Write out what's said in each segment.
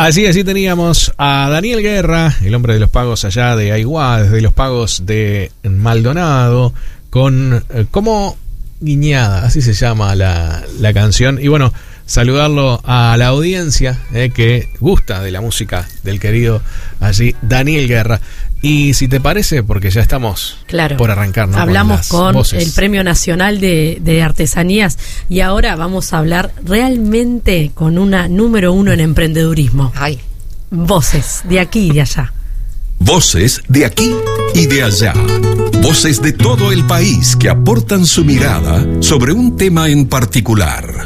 Así teníamos a Daniel Guerra, el hombre de los pagos allá de Aiguá, desde los pagos de Maldonado, con como guiñada, así se llama la canción. Y bueno, saludarlo a la audiencia que gusta de la música del querido allí Daniel Guerra. Y si te parece, porque ya estamos por arrancar, ¿no? Hablamos con el Premio Nacional de Artesanías y ahora vamos a hablar realmente con una número 1 en emprendedurismo. Ay. Voces de aquí y de allá. Voces de aquí y de allá. Voces de todo el país que aportan su mirada sobre un tema en particular.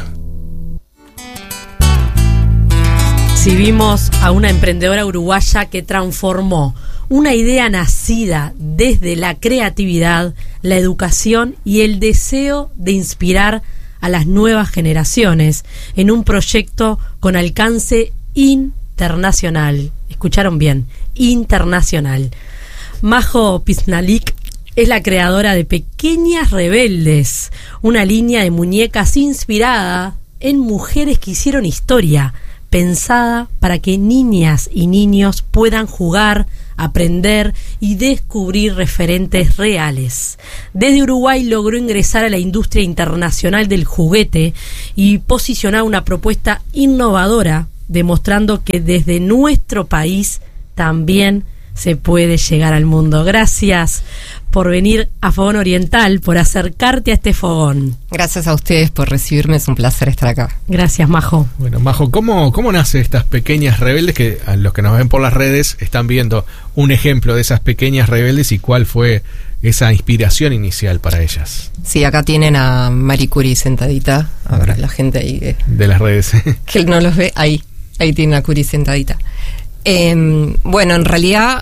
Si vimos a una emprendedora uruguaya que transformó una idea nacida desde la creatividad, la educación y el deseo de inspirar a las nuevas generaciones en un proyecto con alcance internacional. Escucharon bien, internacional. Majo Piznalik es la creadora de Pequeñas Rebeldes, una línea de muñecas inspirada en mujeres que hicieron historia, pensada para que niñas y niños puedan jugar, aprender y descubrir referentes reales. Desde Uruguay logró ingresar a la industria internacional del juguete y posicionar una propuesta innovadora, demostrando que desde nuestro país también se puede llegar al mundo. Gracias por venir a Fogón Oriental, por acercarte a este fogón. Gracias a ustedes por recibirme, es un placer estar acá. Gracias, Majo. Bueno, Majo, ¿cómo nace estas Pequeñas Rebeldes? Que a los que nos ven por las redes están viendo un ejemplo de esas Pequeñas Rebeldes y cuál fue esa inspiración inicial para ellas. Sí, acá tienen a Marie Curie sentadita. Ahora la gente ahí de las redes que no los ve, ahí tienen a Curie sentadita. Bueno, en realidad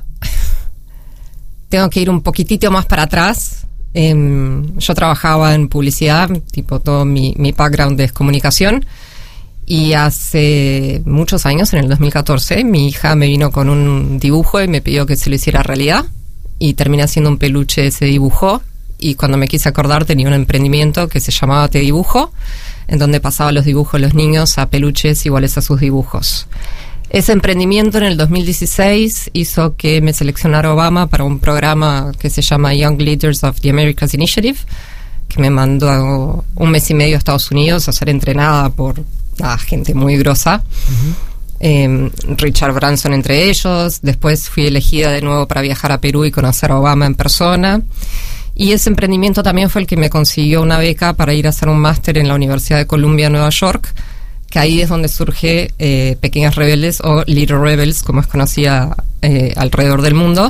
tengo que ir un poquitito más para atrás. Yo trabajaba en publicidad, tipo todo mi background es comunicación, y hace muchos años, en el 2014, mi hija me vino con un dibujo y me pidió que se lo hiciera realidad, y terminé haciendo un peluche de ese dibujo, y cuando me quise acordar tenía un emprendimiento que se llamaba Te Dibujo, en donde pasaba los dibujos de los niños a peluches iguales a sus dibujos. Ese emprendimiento en el 2016 hizo que me seleccionara Obama para un programa que se llama Young Leaders of the Americas Initiative, que me mandó 1 mes y medio a Estados Unidos a ser entrenada por gente muy grosa. Richard Branson entre ellos. Después fui elegida de nuevo para viajar a Perú y conocer a Obama en persona. Y ese emprendimiento también fue el que me consiguió una beca para ir a hacer un máster en la Universidad de Columbia, Nueva York, que ahí es donde surge Pequeñas Rebeldes, o Little Rebels, como es conocida alrededor del mundo.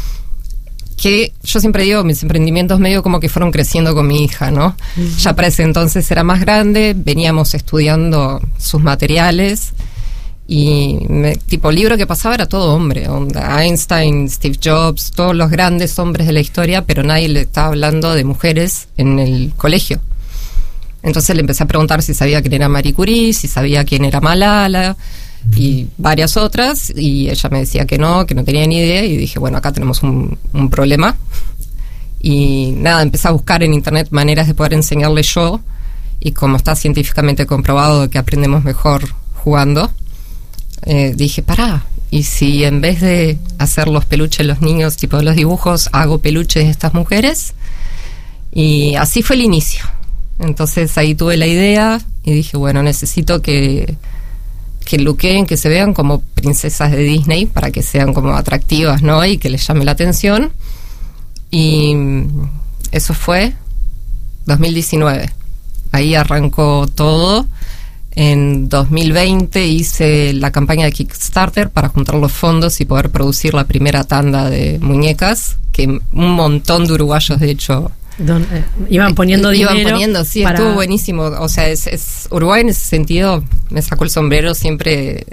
Que yo siempre digo, mis emprendimientos medio como que fueron creciendo con mi hija, ¿no? Uh-huh. Ya para ese entonces era más grande, veníamos estudiando sus materiales, y tipo libro que pasaba era todo hombre, Einstein, Steve Jobs, todos los grandes hombres de la historia, pero nadie le estaba hablando de mujeres en el colegio. Entonces le empecé a preguntar si sabía quién era Marie Curie, si sabía quién era Malala y varias otras, y ella me decía que no tenía ni idea, y dije, bueno, acá tenemos un problema. Y nada, empecé a buscar en internet maneras de poder enseñarle yo, y como está científicamente comprobado que aprendemos mejor jugando, dije, y si en vez de hacer los peluches los niños, tipo los dibujos, hago peluches de estas mujeres. Y así fue el inicio. Entonces ahí tuve la idea y dije, bueno, necesito que lookeen, que se vean como princesas de Disney para que sean como atractivas, ¿no? Y que les llame la atención. Y eso fue 2019. Ahí arrancó todo. En 2020 hice la campaña de Kickstarter para juntar los fondos y poder producir la primera tanda de muñecas, que un montón de uruguayos, de hecho, iban poniendo dinero. Sí, estuvo buenísimo. O sea, es Uruguay en ese sentido me sacó el sombrero, siempre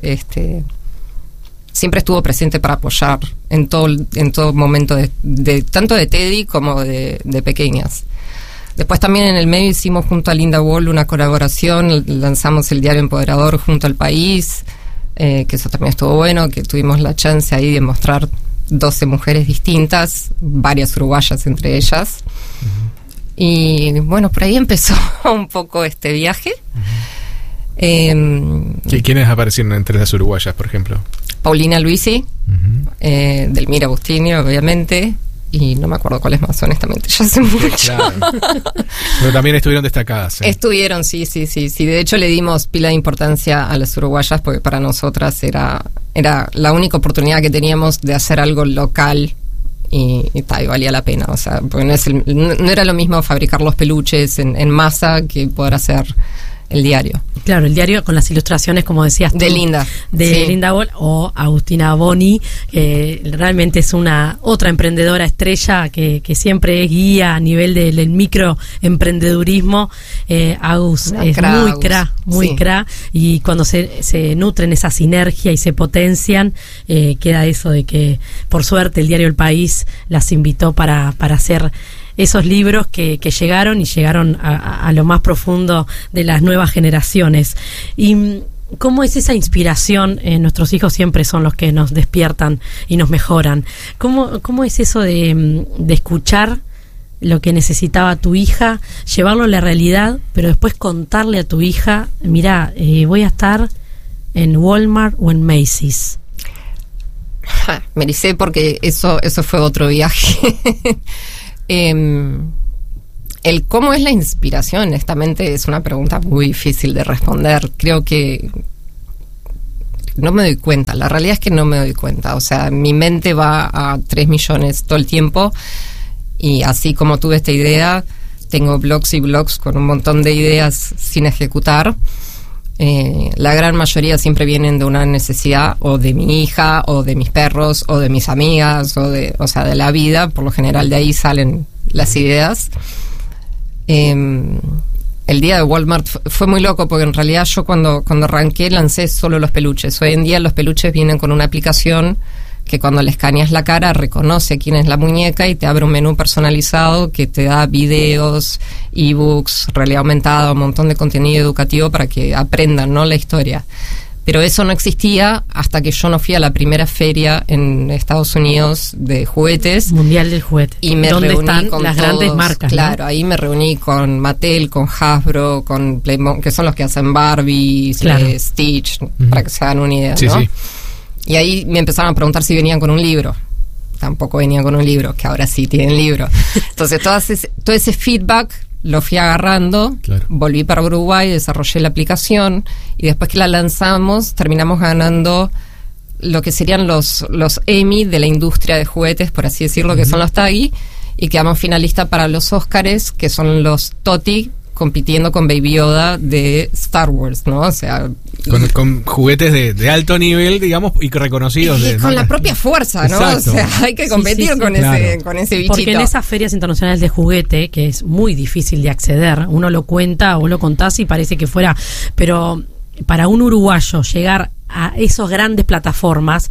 estuvo presente para apoyar en todo momento de tanto de Teddy como de pequeñas. Después también en el medio hicimos junto a Linda Wall una colaboración, lanzamos el diario Empoderador junto al país, que eso también estuvo bueno, que tuvimos la chance ahí de mostrar 12 mujeres distintas, varias uruguayas entre ellas. Uh-huh. Y bueno, por ahí empezó un poco este viaje. ¿Quiénes aparecieron entre las uruguayas, por ejemplo? Paulina Luisi, Delmira Agustini, obviamente, y no me acuerdo cuáles más, honestamente, ya hace mucho. Claro. Pero también estuvieron destacadas. Estuvieron, sí. De hecho, le dimos pila de importancia a las uruguayas porque para nosotras era la única oportunidad que teníamos de hacer algo local y valía la pena. O sea, porque no era lo mismo fabricar los peluches en masa que poder hacer el diario. Claro, el diario con las ilustraciones, como decías tú, de Linda. De Linda Boll o Agustina Boni, que realmente es otra emprendedora estrella que siempre es guía a nivel del microemprendedurismo. Agus es muy cra, y cuando se nutren esa sinergia y se potencian, queda eso de que, por suerte, el diario El País las invitó para hacer esos libros que llegaron a lo más profundo de las nuevas generaciones. Y ¿cómo es esa inspiración? Nuestros hijos siempre son los que nos despiertan y nos mejoran. ¿Cómo es eso de escuchar lo que necesitaba tu hija, llevarlo a la realidad, pero después contarle a tu hija, mira, voy a estar en Walmart o en Macy's? Me ericé porque eso fue otro viaje. El cómo es la inspiración, honestamente, es una pregunta muy difícil de responder. Creo que no me doy cuenta. La realidad es que no me doy cuenta. O sea, mi mente va a 3 millones todo el tiempo, y así como tuve esta idea, tengo blogs y blogs con un montón de ideas sin ejecutar. La gran mayoría siempre vienen de una necesidad, o de mi hija, o de mis perros, o de mis amigas, o sea, de la vida. Por lo general de ahí salen las ideas. El día de Walmart fue muy loco, porque en realidad yo cuando arranqué lancé solo los peluches. Hoy en día los peluches vienen con una aplicación que cuando le escaneas la cara reconoce quién es la muñeca y te abre un menú personalizado que te da videos, ebooks, realidad aumentada, un montón de contenido educativo para que aprendan, ¿no?, la historia. Pero eso no existía hasta que yo no fui a la primera feria en Estados Unidos de juguetes. Mundial del juguete. Y me ¿Dónde reuní están con las todos, grandes marcas? Claro, ¿no? Ahí me reuní con Mattel, con Hasbro, con Playmobil, que son los que hacen Barbie, claro, Stitch, para que se hagan una idea, ¿no? Sí. Y ahí me empezaron a preguntar si venían con un libro. Tampoco venían con un libro, que ahora sí tienen libro. Entonces todo ese feedback lo fui agarrando, claro. Volví para Uruguay, desarrollé la aplicación, y después que la lanzamos terminamos ganando lo que serían los Emmy de la industria de juguetes, por así decirlo, que son los Taggy, y quedamos finalistas para los Óscares, que son los Toti, compitiendo con Baby Yoda de Star Wars, ¿no? O sea, con juguetes de alto nivel, digamos, y reconocidos. Y con la propia fuerza, ¿no? Exacto. O sea, hay que competir con ese bichito. Porque en esas ferias internacionales de juguete, que es muy difícil de acceder, uno lo cuenta o lo contás y parece que fuera, pero para un uruguayo llegar a esas grandes plataformas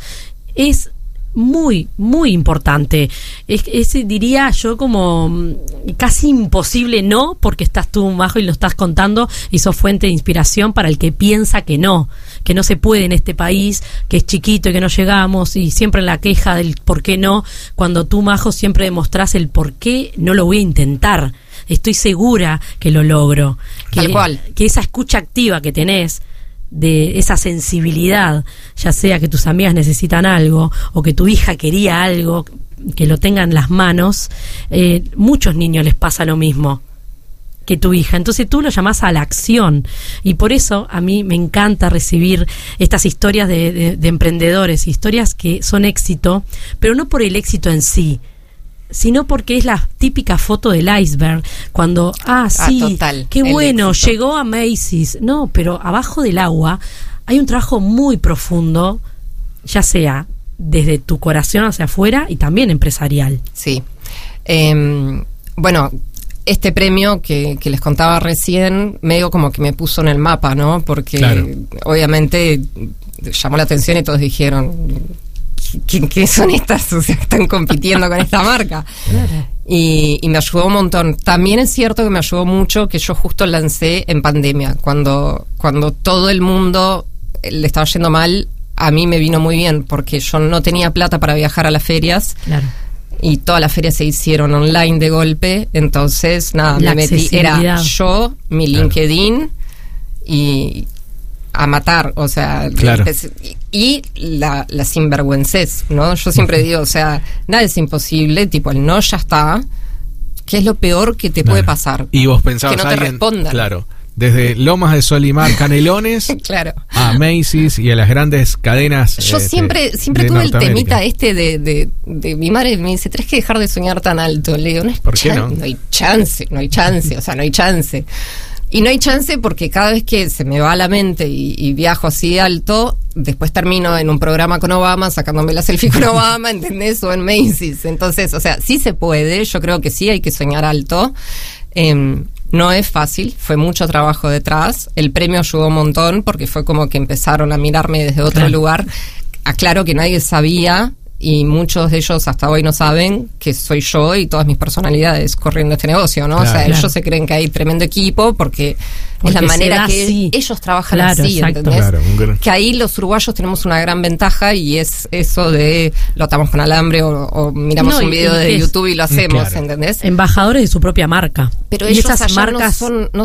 es muy, muy importante. Es diría yo, como casi imposible, no, porque estás tú, Majo, y lo estás contando y sos fuente de inspiración para el que piensa que no se puede en este país, que es chiquito y que no llegamos, y siempre la queja del por qué no, cuando tú, Majo, siempre demostrás el por qué no lo voy a intentar. Estoy segura que lo logro. Tal cual. Que esa escucha activa que tenés, de esa sensibilidad, ya sea que tus amigas necesitan algo o que tu hija quería algo, que lo tenga en las manos, muchos niños les pasa lo mismo que tu hija. Entonces tú lo llamás a la acción, y por eso a mí me encanta recibir estas historias de emprendedores, historias que son éxito, pero no por el éxito en sí, sino porque es la típica foto del iceberg, cuando, sí, total, qué bueno, éxito. Llegó a Macy's. No, pero abajo del agua hay un trabajo muy profundo, ya sea desde tu corazón hacia afuera y también empresarial. Sí. Bueno, este premio que les contaba recién, medio como que me puso en el mapa, ¿no? Porque claro, obviamente llamó la atención y todos dijeron, ¿qué son estas? O sea, que están compitiendo con esta marca. Claro. Y me ayudó un montón. También es cierto que me ayudó mucho que yo justo lancé en pandemia, cuando todo el mundo le estaba yendo mal. A mí me vino muy bien, porque yo no tenía plata para viajar a las ferias. Claro. Y todas las ferias se hicieron online de golpe. Entonces, nada, me metí. Era yo, mi LinkedIn, y a matar, o sea, claro. y la sinvergüencez, ¿no? Yo siempre digo, o sea, nada es imposible, tipo, el no ya está, que es lo peor que te puede pasar. Y vos pensabas que no te respondan. Claro, desde Lomas de Solimar, Canelones, claro, a Macy's y a las grandes cadenas. Yo siempre tuve el temita de mi madre me dice, tenés que dejar de soñar tan alto. Le digo, ¿por qué no? No hay chance, o sea, no hay chance. Y no hay chance porque cada vez que se me va la mente y viajo así alto, después termino en un programa con Obama, sacándome la selfie con Obama, ¿entendés? O en Macy's. Entonces, o sea, sí se puede, yo creo que sí hay que soñar alto. No es fácil, fue mucho trabajo detrás. El premio ayudó un montón porque fue como que empezaron a mirarme desde otro lugar. Aclaro que nadie sabía, y muchos de ellos hasta hoy no saben que soy yo y todas mis personalidades corriendo este negocio, ¿no? Claro, o sea, ellos se creen que hay tremendo equipo porque es la manera que ellos trabajan así, ¿entendés? Claro, que ahí los uruguayos tenemos una gran ventaja y es eso de lo atamos con alambre o miramos un video de YouTube y lo hacemos, claro. ¿entendés? Embajadores de su propia marca. Pero y ellos esas marcas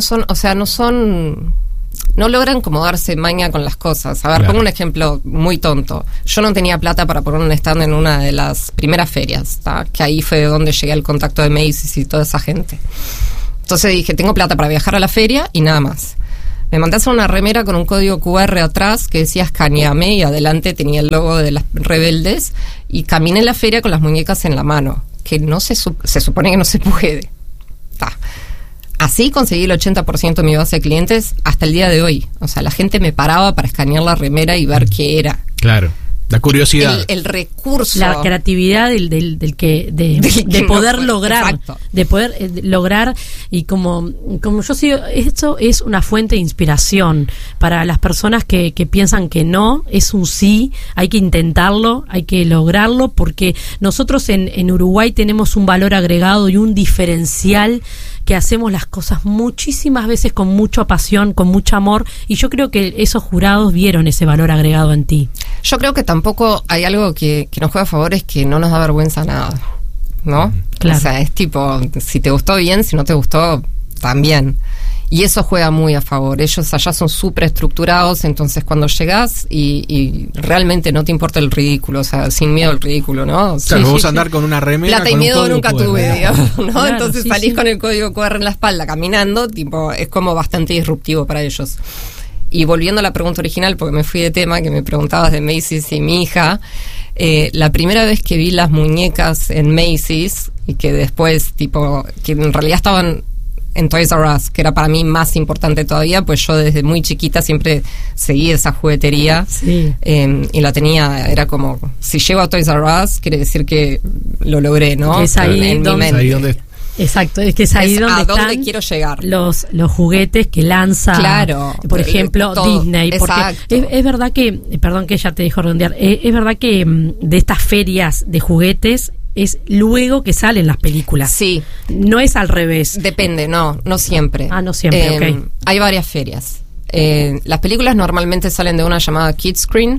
no logran como darse maña con las cosas. A ver, claro. pongo un ejemplo muy tonto. Yo no tenía plata para poner un stand en una de las primeras ferias, ¿tá? Que ahí fue donde llegué al contacto de Macy's y toda esa gente. Entonces dije, tengo plata para viajar a la feria y nada más. Me mandé a hacer una remera con un código QR atrás que decía Escaneame y adelante tenía el logo de las Rebeldes, y caminé en la feria con las muñecas en la mano, que no se supone que no se puede. Tá. Así conseguí el 80% de mi base de clientes hasta el día de hoy. O sea, la gente me paraba para escanear la remera y ver qué era. Claro, la curiosidad. El recurso. La creatividad de poder lograr. Exacto. De poder lograr. Y como yo sigo, esto es una fuente de inspiración para las personas que piensan que no, es un sí, hay que intentarlo, hay que lograrlo, porque nosotros en Uruguay tenemos un valor agregado y un diferencial, que hacemos las cosas muchísimas veces con mucha pasión, con mucho amor, y yo creo que esos jurados vieron ese valor agregado en ti. Yo creo que tampoco hay algo que nos juega a favor, es que no nos da vergüenza nada, ¿no? Claro. O sea, es tipo, si te gustó bien, si no te gustó, también. Y eso juega muy a favor. Ellos allá son súper estructurados, entonces cuando llegás y realmente no te importa el ridículo, o sea, sin miedo al ridículo, ¿no? Claro, vos andar con una remera. Plata y miedo nunca tuve, digamos, ¿no? Claro, entonces salís con el código QR en la espalda caminando, tipo, es como bastante disruptivo para ellos. Y volviendo a la pregunta original, porque me fui de tema, que me preguntabas de Macy's y mi hija, la primera vez que vi las muñecas en Macy's, y que después, tipo, que en realidad estaban en Toys R Us, que era para mí más importante todavía, pues yo desde muy chiquita siempre seguí esa juguetería. Sí. Y la tenía, era como, si llego a Toys R Us, quiere decir que lo logré, ¿no? Es ahí en mi mente. Ahí donde Exacto, es que es ahí donde están quiero llegar. Los juguetes que lanza, claro, por ejemplo, todo, Disney. Porque es verdad que, perdón que ya te dejo redondear, es verdad que de estas ferias de juguetes es luego que salen las películas. Sí. No es al revés. Depende, no siempre. No siempre, ok. Hay varias ferias. Las películas normalmente salen de una llamada Kids Screen,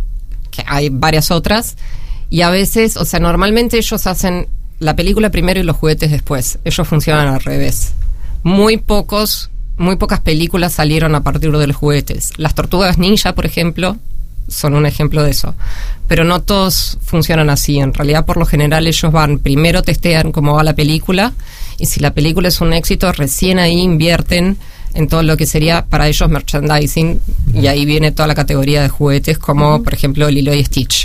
que hay varias otras, y a veces, o sea, normalmente ellos hacen la película primero y los juguetes después. Ellos funcionan al revés. Muy pocas películas salieron a partir de los juguetes. Las Tortugas Ninja, por ejemplo, son un ejemplo de eso. Pero no todos funcionan así. En realidad, por lo general, ellos primero testean cómo va la película, y si la película es un éxito, recién ahí invierten en todo lo que sería para ellos merchandising, y ahí viene toda la categoría de juguetes, como por ejemplo Lilo y Stitch.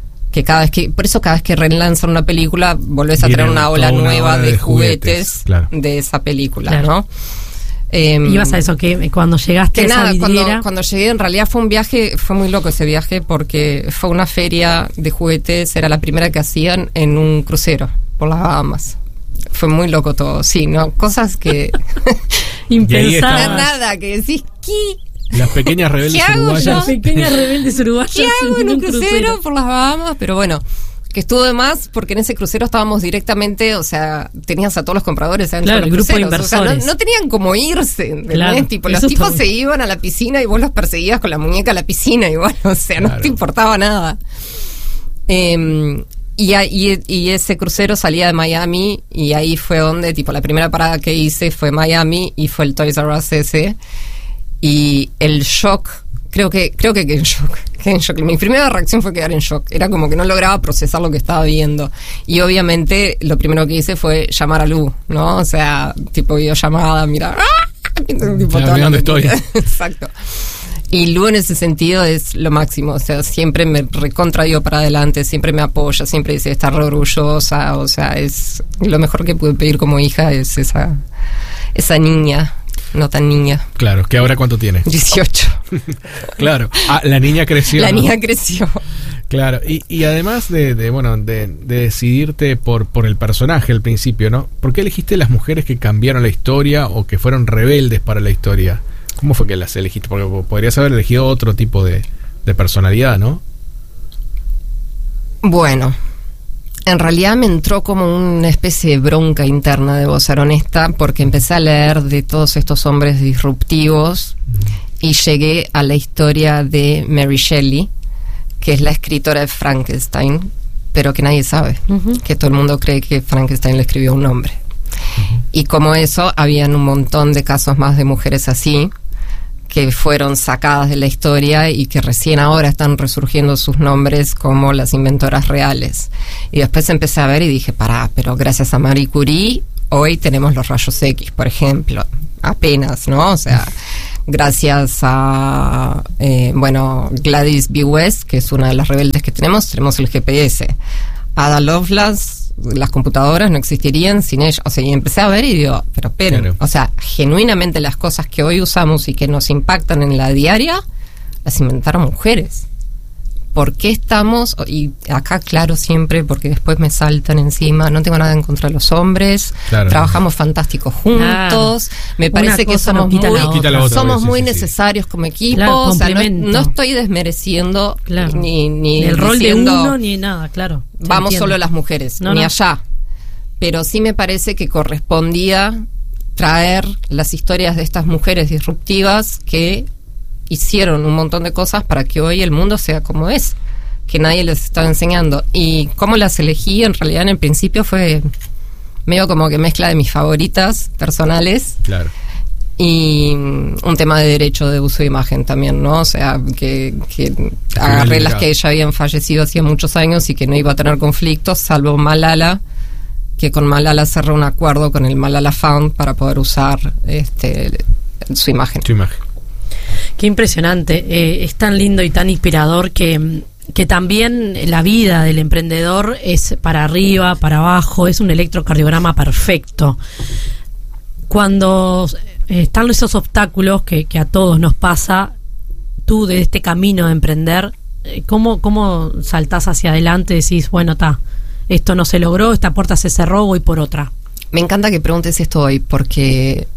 Por eso cada vez que relanzan una película, volvés a traer una ola nueva de juguetes, claro, de esa película, claro, ¿no? Ibas a eso, que cuando llegaste a esa vidriera. Cuando llegué, en realidad fue un viaje, fue muy loco ese viaje, porque fue una feria de juguetes, era la primera que hacían en un crucero por las Bahamas. Fue muy loco todo, sí, ¿no? Cosas que impensadas. Nada, que decís, ¿qué? Las pequeñas rebeldes uruguayas. Las pequeñas rebeldes uruguayas. ¿Qué hago en un crucero por las Bahamas? Pero bueno, que estuvo de más, porque en ese crucero estábamos directamente, o sea, tenías a todos los compradores dentro, claro, de los grupo de cruceros, inversores. O sea, no tenían como irse, claro, tipo, los tipos se iban a la piscina y vos los perseguías con la muñeca a la piscina igual, o sea, claro, no te importaba nada. Y ese crucero salía de Miami, y ahí fue donde, tipo, la primera parada que hice fue Miami, y fue el Toys R Us ese. Y el shock Creo que quedé en shock. Mi primera reacción fue quedar en shock. Era como que no lograba procesar lo que estaba viendo. Y obviamente lo primero que hice fue llamar a Lu, ¿no? O sea, tipo videollamada, mira, tipo, ¿dónde estoy? Exacto. Y Lu en ese sentido es lo máximo, o sea, siempre me recontra dio para adelante, siempre me apoya, siempre dice estar re orgullosa, o sea, es lo mejor que pude pedir como hija, es esa niña, no tan niña. Claro, ¿que ahora cuánto tiene? 18. Claro, la niña creció. La ¿no? niña creció. Claro, y además de decidirte por el personaje al principio, ¿no? ¿Por qué elegiste las mujeres que cambiaron la historia o que fueron rebeldes para la historia? ¿Cómo fue que las elegiste? Porque podrías haber elegido otro tipo de personalidad, ¿no? Bueno, en realidad me entró como una especie de bronca interna, debo ser honesta, porque empecé a leer de todos estos hombres disruptivos y llegué a la historia de Mary Shelley, que es la escritora de Frankenstein, pero que nadie sabe, que todo el mundo cree que Frankenstein le escribió a un hombre. Y como eso, habían un montón de casos más de mujeres así, que fueron sacadas de la historia y que recién ahora están resurgiendo sus nombres como las inventoras reales. Y después empecé a ver y dije, pero gracias a Marie Curie, hoy tenemos los rayos X, por ejemplo, apenas, ¿no? O sea, gracias a, Gladys B. West, que es una de las rebeldes que tenemos el GPS. Ada Lovelace, las computadoras no existirían sin ella. O sea, y empecé a ver y digo, pero esperen, claro. O sea, genuinamente las cosas que hoy usamos y que nos impactan en la diaria, las inventaron mujeres. ¿Por qué estamos? Y acá, claro, siempre, porque después me saltan encima, no tengo nada en contra de los hombres, claro. Trabajamos fantásticos juntos, me parece que somos muy necesarios como equipo, claro, o sea, no estoy desmereciendo, claro. ni el rol de uno, ni nada, claro. Vamos solo las mujeres, ni allá. Pero sí me parece que correspondía traer las historias de estas mujeres disruptivas que hicieron un montón de cosas para que hoy el mundo sea como es, que nadie les estaba enseñando. Y cómo las elegí, en realidad en el principio fue medio como que mezcla de mis favoritas personales. Claro. Y un tema de derecho de uso de imagen también, ¿no? O sea, que agarré las que ya habían fallecido hacía muchos años y que no iba a tener conflictos, salvo Malala, que con Malala cerró un acuerdo con el Malala Fund para poder usar su imagen. Su imagen. Qué impresionante, es tan lindo y tan inspirador que también la vida del emprendedor es para arriba, para abajo, es un electrocardiograma perfecto. Cuando están esos obstáculos que a todos nos pasa, tú de este camino de emprender, ¿cómo saltás hacia adelante y decís, bueno, esto no se logró, esta puerta se cerró, voy por otra? Me encanta que preguntes esto hoy porque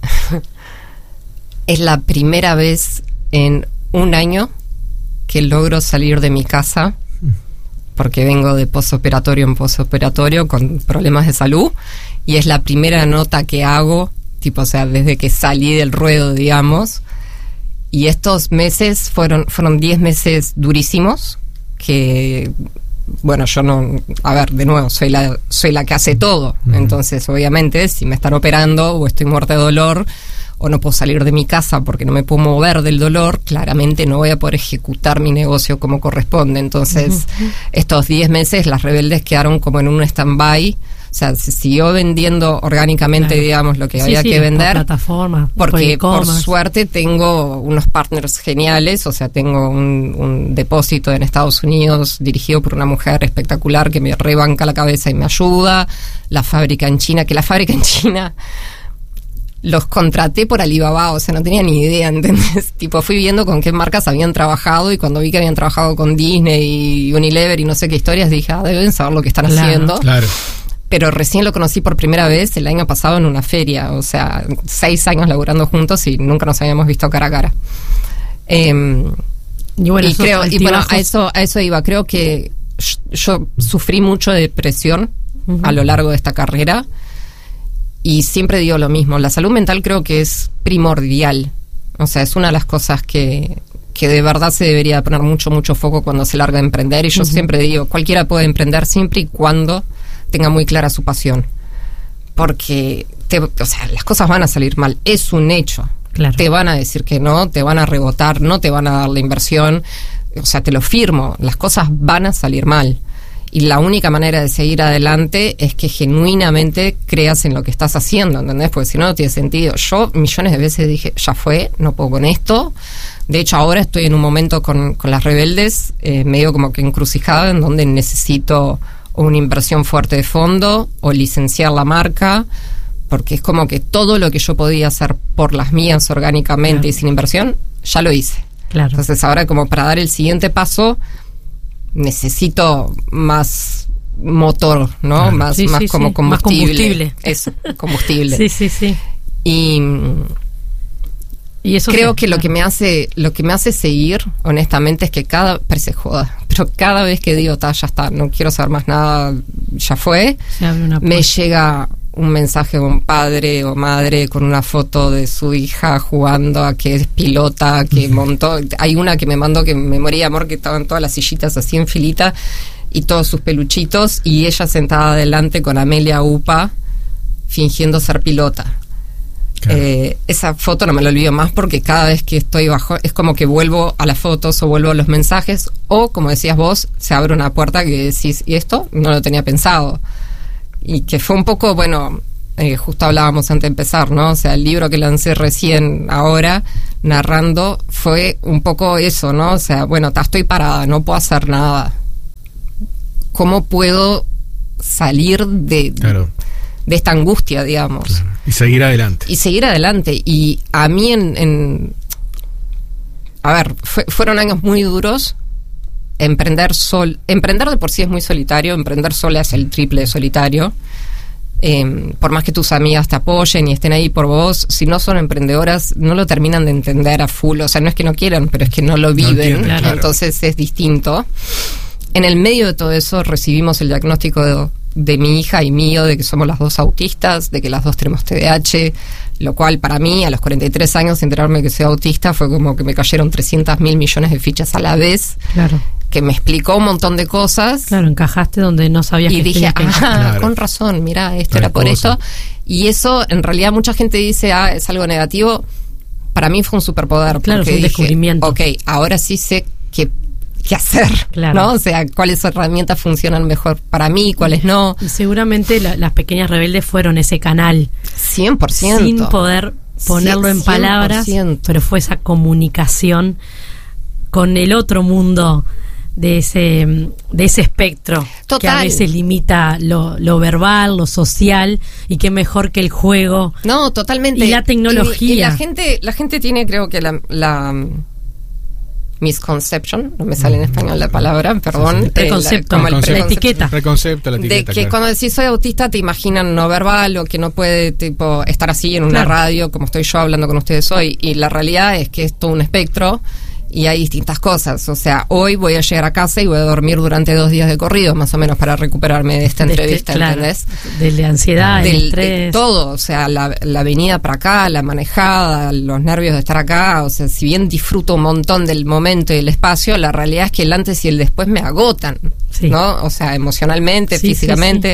es la primera vez en un año que logro salir de mi casa, porque vengo de posoperatorio en posoperatorio con problemas de salud, y es la primera nota que hago, tipo, o sea, desde que salí del ruedo, digamos. Y estos meses fueron 10 meses durísimos, que, bueno, yo no, a ver, de nuevo, soy la que hace todo. Entonces, obviamente, si me están operando o estoy muerta de dolor, o no puedo salir de mi casa porque no me puedo mover del dolor, claramente no voy a poder ejecutar mi negocio como corresponde. Entonces, estos 10 meses las rebeldes quedaron como en un stand-by. O sea, se siguió vendiendo orgánicamente, claro, digamos, lo que había que vender. Por plataforma, porque por suerte tengo unos partners geniales. O sea, tengo un depósito en Estados Unidos dirigido por una mujer espectacular que me rebanca la cabeza y me ayuda. La fábrica en China, los contraté por Alibaba, o sea, no tenía ni idea, ¿entendés? Tipo, fui viendo con qué marcas habían trabajado y cuando vi que habían trabajado con Disney y Unilever y no sé qué historias, dije, deben saber lo que están haciendo. Claro. Pero recién lo conocí por primera vez el año pasado en una feria, o sea, 6 años laburando juntos y nunca nos habíamos visto cara a cara. A eso iba, creo que yo sufrí mucho de depresión a lo largo de esta carrera. Y siempre digo lo mismo, la salud mental creo que es primordial. O sea, es una de las cosas que de verdad se debería poner mucho foco cuando se larga a emprender. Y yo siempre digo, cualquiera puede emprender siempre y cuando tenga muy clara su pasión. Porque, las cosas van a salir mal, es un hecho. Claro. Claro. Te van a decir que no, te van a rebotar, no te van a dar la inversión. O sea, te lo firmo, las cosas van a salir mal. Y la única manera de seguir adelante es que genuinamente creas en lo que estás haciendo, ¿entendés? Porque si no, no tiene sentido. Yo millones de veces dije, ya fue, no puedo con esto. De hecho, ahora estoy en un momento con las Rebeldes, medio como que encrucijada, en donde necesito una inversión fuerte de fondo o licenciar la marca, porque es como que todo lo que yo podía hacer por las mías orgánicamente y sin inversión, ya lo hice. Claro. Entonces ahora, como para dar el siguiente paso, necesito más motor, ¿no? Claro. Más Sí, sí, como sí. combustible. Más combustible. Eso, combustible. Sí. Y eso creo que lo que me hace seguir, honestamente, es que parece joda, pero cada vez que digo, ya está, no quiero saber más nada, ya fue, se abre una me puerta. llega un mensaje de un padre o madre con una foto de su hija jugando a que es pilota, que montó. Hay una que me mandó que me moría de amor, que estaban todas las sillitas así en filita y todos sus peluchitos, y ella sentada adelante con Amelia Upa fingiendo ser pilota. Claro. Esa foto no me la olvido más, porque cada vez que estoy bajo es como que vuelvo a las fotos o vuelvo a los mensajes, o como decías vos, se abre una puerta que decís, y esto no lo tenía pensado. Y que fue un poco, bueno, justo hablábamos antes de empezar, ¿no? O sea, el libro que lancé recién ahora, narrando, fue un poco eso, ¿no? O sea, bueno, estoy parada, no puedo hacer nada. ¿Cómo puedo salir de esta angustia, digamos? Claro. Y seguir adelante. Y a mí a ver, fueron años muy duros. Emprender de por sí es muy solitario, emprender sola es el triple de solitario. Por más que tus amigas te apoyen y estén ahí por vos, si no son emprendedoras, no lo terminan de entender a full. O sea, no es que no quieran, pero es que no lo viven. entienden, claro. Entonces es distinto. En el medio de todo eso recibimos el diagnóstico de mi hija y mío, de que somos las dos autistas, de que las dos tenemos TDAH, lo cual para mí, a los 43 años, enterarme que soy autista fue como que me cayeron 300.000 millones de fichas a la vez. Claro. Que me explicó un montón de cosas. Claro, encajaste donde no sabías y que dije, tenías que Claro. con razón, mirá, esto Tal era por cosa. esto. Y eso, en realidad, mucha gente dice, es algo negativo. Para mí fue un superpoder. Claro, porque fue un dije, descubrimiento. ok, ahora sí sé qué hacer, Claro. ¿no? O sea, cuáles herramientas funcionan mejor para mí, cuáles no. Y seguramente las pequeñas rebeldes fueron ese canal 100%. sin poder ponerlo en 100%. palabras, pero fue esa comunicación con el otro mundo de ese espectro. Total. Que a veces limita lo verbal, lo social, y qué mejor que el juego. No, totalmente. Y la tecnología. Y la gente tiene, creo que la misconception, no me sale en español la palabra, perdón. El preconcepto, como el la preconcepto. etiqueta. Preconcepto, la De etiqueta. que claro. cuando decís soy autista te imaginan no verbal, o que no puede tipo estar así en una Claro. radio como estoy yo hablando con ustedes hoy, y la realidad es que es todo un espectro y hay distintas cosas. O sea, hoy voy a llegar a casa y voy a dormir durante 2 días de corrido más o menos para recuperarme de esta entrevista, claro, ¿entendés? de la ansiedad, el De estrés. todo, o sea, la venida para acá, la manejada, los nervios de estar acá. O sea, si bien disfruto un montón del momento y el espacio, la realidad es que el antes y el después me agotan, Sí. ¿no? O sea, emocionalmente, Sí, físicamente.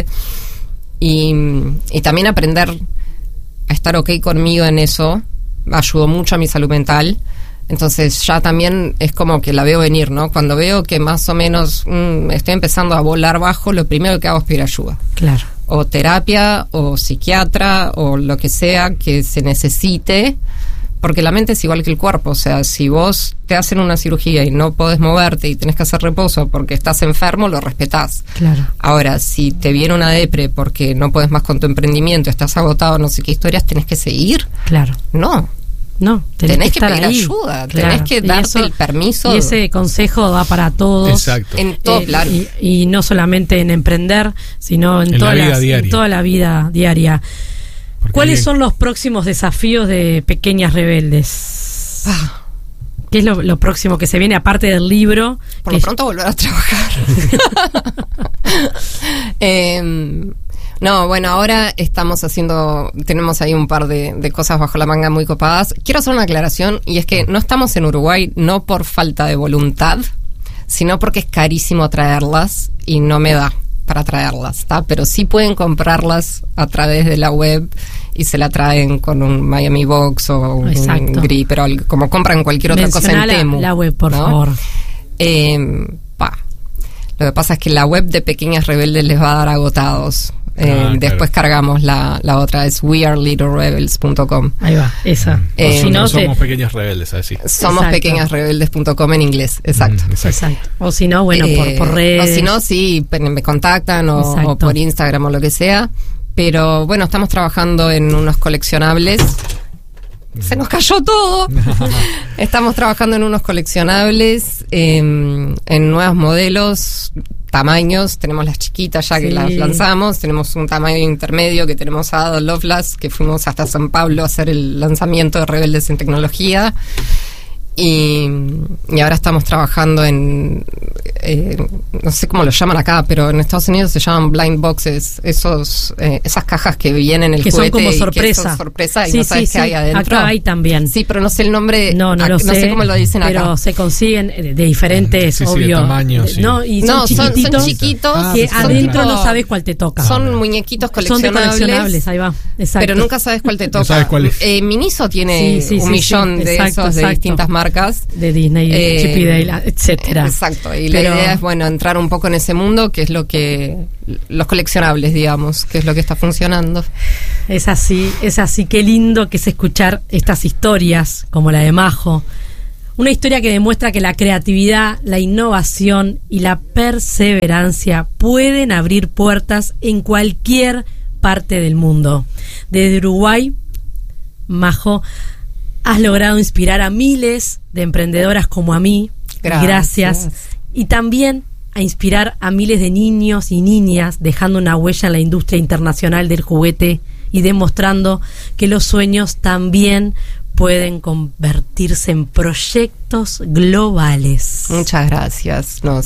Y también aprender a estar ok conmigo en eso ayudó mucho a mi salud mental. Entonces ya también es como que la veo venir, ¿no? Cuando veo que más o menos estoy empezando a volar bajo, lo primero que hago es pedir ayuda. Claro. O terapia, o psiquiatra, o lo que sea que se necesite, porque la mente es igual que el cuerpo. O sea, si vos te hacen una cirugía y no podés moverte y tenés que hacer reposo porque estás enfermo, lo respetás. Claro. Ahora, si te viene una depre porque no podés más con tu emprendimiento, estás agotado, no sé qué historias, ¿tenés que seguir? Claro. No, tenés que estar pedir ahí. ayuda, Claro. tenés que Y darte eso- el permiso. Y ese consejo va para todos. Exacto. En todo, claro. Y no solamente en emprender, sino en En toda la vida diaria. en toda la vida diaria. Porque ¿Cuáles alguien- son los próximos desafíos de Pequeñas Rebeldes? Ah, ¿Qué es lo próximo que se viene aparte del libro? por Que lo pronto volver a trabajar. No, bueno, ahora tenemos ahí un par de cosas bajo la manga muy copadas. Quiero hacer una aclaración, y es que no estamos en Uruguay no por falta de voluntad, sino porque es carísimo traerlas y no me da para traerlas, ¿está? Pero sí pueden comprarlas a través de la web y se la traen con un Miami Box o un Gripper, o como compran cualquier otra cosa en Temu. La web, por favor. Lo que pasa es que la web de Pequeñas Rebeldes les va a dar agotados. Después cargamos la otra, es wearelittlerebels.com. Ahí va, esa. Si no, somos Pequeñas Rebeldes, así. Somos pequeñasrebeldes.com en inglés, exacto. Exacto. O si no, bueno, por redes. O si no, sí, me contactan o por Instagram o lo que sea. Pero bueno, estamos trabajando en unos coleccionables. Se nos cayó todo. Estamos trabajando en unos coleccionables, en nuevos modelos, tamaños. Tenemos las chiquitas ya que las lanzamos. Tenemos un tamaño intermedio que tenemos a Ada Lovelace, que fuimos hasta San Pablo a hacer el lanzamiento de Rebeldes en Tecnología. Y ahora estamos trabajando en no sé cómo lo llaman acá, pero en Estados Unidos se llaman blind boxes, esas cajas que vienen el que juguete son como sorpresa, y que son sorpresa y no sabes qué hay adentro. Acá hay también. Sí, pero no sé el nombre. No sé cómo lo dicen pero acá. Pero se consiguen de diferentes, obvio. De tamaños. Sí. Son chiquitos que adentro no sabes cuál te toca. Son muñequitos coleccionables. Son coleccionables, ahí va. Exacto. Pero nunca sabes cuál te toca. No sabes cuál es. Miniso tiene un millón de esos de distintas marcas. De Disney, Chip y Dale, etcétera. Exacto. Y la idea es, entrar un poco en ese mundo, que es lo que los coleccionables, digamos, que es lo que está funcionando. Es así. Qué lindo que es escuchar estas historias, como la de Majo. Una historia que demuestra que la creatividad, la innovación y la perseverancia pueden abrir puertas en cualquier parte del mundo. Desde Uruguay, Majo, has logrado inspirar a miles de emprendedoras como a mí. Gracias. Y también a inspirar a miles de niños y niñas, dejando una huella en la industria internacional del juguete y demostrando que los sueños también pueden convertirse en proyectos globales. Muchas gracias. No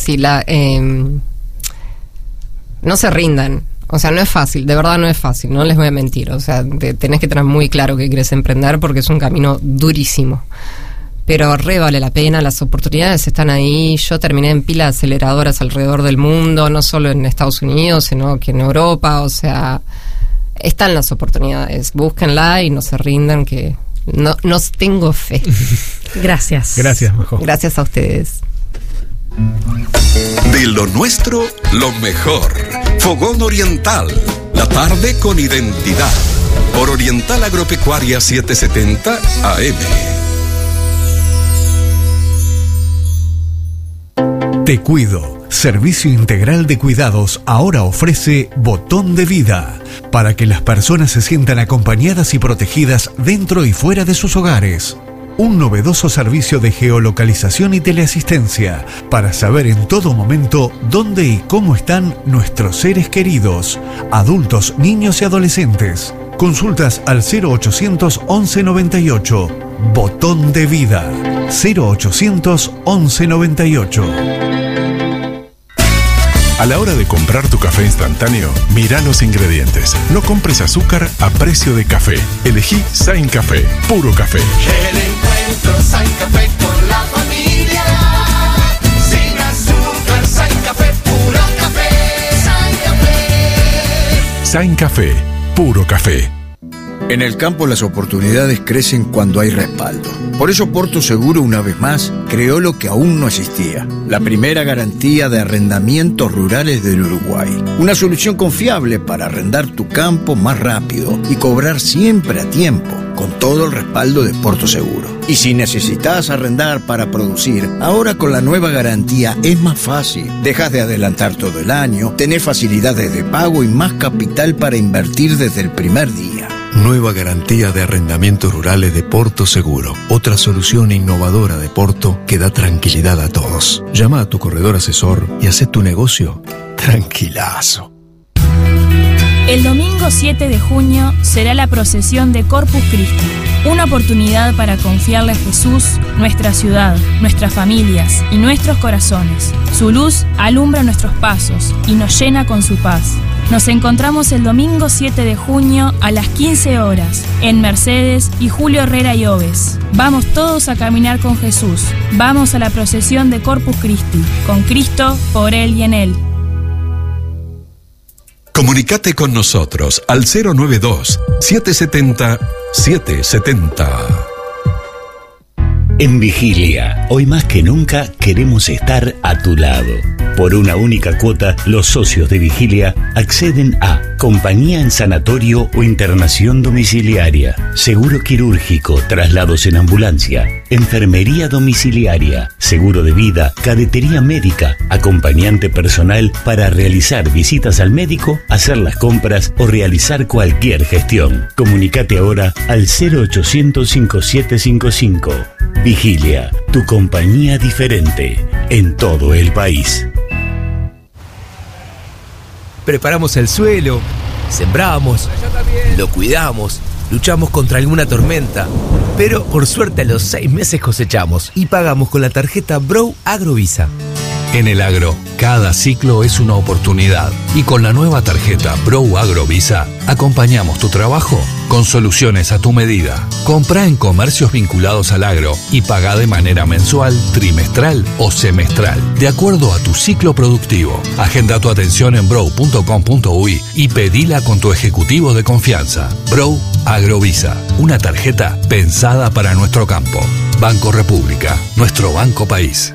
se rindan. O sea, no es fácil, de verdad no es fácil, no les voy a mentir. O sea, tenés que tener muy claro que querés emprender porque es un camino durísimo. Pero vale la pena, las oportunidades están ahí. Yo terminé en pilas aceleradoras alrededor del mundo, no solo en Estados Unidos, sino que en Europa. O sea, están las oportunidades, búsquenla y no se rindan, que nos tengo fe. Gracias. Gracias, Majo. Gracias a ustedes. De lo nuestro, lo mejor. Fogón Oriental, la tarde con identidad. Por Oriental Agropecuaria 770 AM. Te Cuido, servicio integral de cuidados, ahora ofrece Botón de Vida, para que las personas se sientan acompañadas y protegidas dentro y fuera de sus hogares. Un novedoso servicio de geolocalización y teleasistencia para saber en todo momento dónde y cómo están nuestros seres queridos, adultos, niños y adolescentes. Consultas al 0800 11 98. Botón de Vida. 0800 11 98. A la hora de comprar tu café instantáneo, mira los ingredientes. No compres azúcar a precio de café. Elegí Sain Café, puro café. El encuentro Sain Café con la familia. Sin azúcar, Sain Café, puro café. Sain Café. Sain Café, puro café. En el campo las oportunidades crecen cuando hay respaldo. Por eso Porto Seguro, una vez más, creó lo que aún no existía: la primera garantía de arrendamientos rurales del Uruguay. Una solución confiable para arrendar tu campo más rápido y cobrar siempre a tiempo, con todo el respaldo de Porto Seguro. Y si necesitas arrendar para producir, ahora con la nueva garantía es más fácil. Dejas de adelantar todo el año, tenés facilidades de pago y más capital para invertir desde el primer día. Nueva garantía de arrendamientos rurales de Porto Seguro. Otra solución innovadora de Porto que da tranquilidad a todos. Llama a tu corredor asesor y haz tu negocio tranquilazo. El domingo 7 de junio será la procesión de Corpus Christi. Una oportunidad para confiarle a Jesús nuestra ciudad, nuestras familias y nuestros corazones. Su luz alumbra nuestros pasos y nos llena con su paz. Nos encontramos el domingo 7 de junio a las 15 horas en Mercedes y Julio Herrera y Oves. Vamos todos a caminar con Jesús. Vamos a la procesión de Corpus Christi, con Cristo, por Él y en Él. Comunicate con nosotros al 092-770-770. En Vigilia, hoy más que nunca queremos estar a tu lado. Por una única cuota, los socios de Vigilia acceden a compañía en sanatorio o internación domiciliaria, seguro quirúrgico, traslados en ambulancia, enfermería domiciliaria, seguro de vida, cadetería médica, acompañante personal para realizar visitas al médico, hacer las compras o realizar cualquier gestión. Comunicate ahora al 0800 5755. Vigilia, tu compañía diferente en todo el país. Preparamos el suelo, sembramos, lo cuidamos, luchamos contra alguna tormenta, pero por suerte a los 6 meses cosechamos y pagamos con la tarjeta Bro Agrovisa. En el agro, cada ciclo es una oportunidad y con la nueva tarjeta Bro Agrovisa acompañamos tu trabajo con soluciones a tu medida. Compra en comercios vinculados al agro y paga de manera mensual, trimestral o semestral, de acuerdo a tu ciclo productivo. Agenda tu atención en bro.com.uy y pedila con tu ejecutivo de confianza. Bro Agrovisa, una tarjeta pensada para nuestro campo. Banco República, nuestro banco país.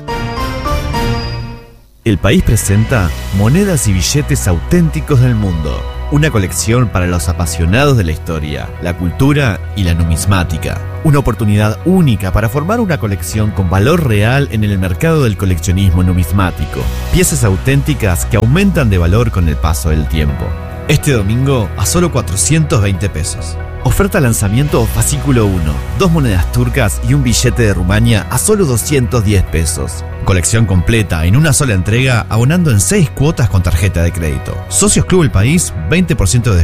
El País presenta Monedas y Billetes Auténticos del Mundo, una colección para los apasionados de la historia, la cultura y la numismática. Una oportunidad única para formar una colección con valor real en el mercado del coleccionismo numismático. Piezas auténticas que aumentan de valor con el paso del tiempo. Este domingo a solo 420 pesos. Oferta lanzamiento fascículo 1, 2 monedas turcas y un billete de Rumania a solo 210 pesos. Colección completa en una sola entrega, abonando en 6 cuotas con tarjeta de crédito. Socios Club El País, 20% de